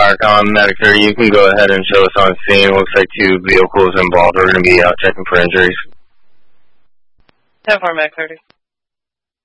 Firecom, Medic 30, you can go ahead and show us on scene. Looks like 2 vehicles involved. We're going to be checking for injuries. 10-4, Medic 30.